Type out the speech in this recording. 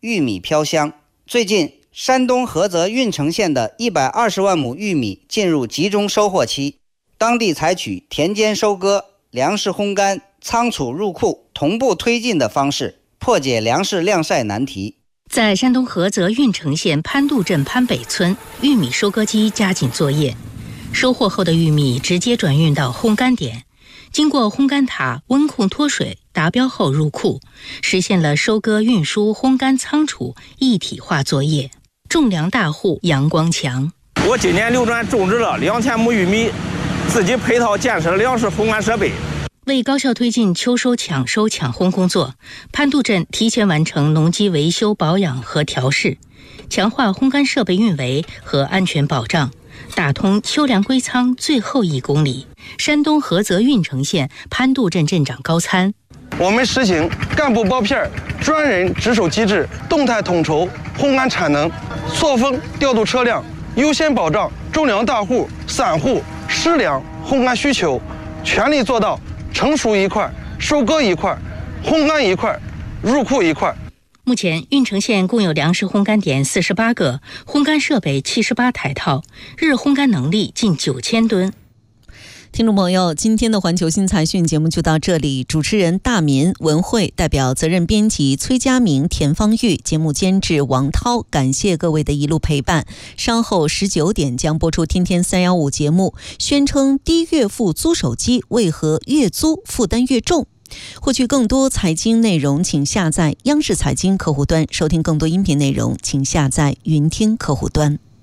玉米飘香。最近，山东菏泽运城县的120万亩玉米进入集中收获期，当地采取田间收割、粮食烘干、仓储入库同步推进的方式，破解粮食晾晒难题。 在山东菏泽运城县潘渡镇潘北村，玉米收割机加紧作业，收获后的玉米直接转运到烘干点，经过烘干塔温控脱水达标后入库，实现了收割、运输、烘干、仓储一体化作业。种粮大户杨光强： 我今年流转种植了2000亩玉米，自己配套建设了粮食烘干设备。 为高效推进秋收抢收抢烘工作，潘渡镇提前完成农机维修保养和调试，强化烘干设备运维和安全保障，打通秋粮归仓最后1公里。山东菏泽运城县潘渡镇镇长高参： 我们实行干部包片、专人值守机制，动态统筹烘干产能，错峰调度车辆，优先保障种粮大户、散户湿粮烘干需求，全力做到成熟一块、收割一块、烘干一块、入库一块。 目前，运城县共有粮食烘干点48个，烘干设备78台套，日烘干能力近9000吨。 听众朋友，今天的环球新财讯节目就到这里，主持人大民、文慧，代表责任编辑崔佳明、田芳玉，节目监制王涛，感谢各位的一路陪伴。稍后19点将播出天天315节目，宣称低月付租手机为何月租负担越重？获取更多财经内容，请下载央视财经客户端，收听更多音频内容，请下载云听客户端。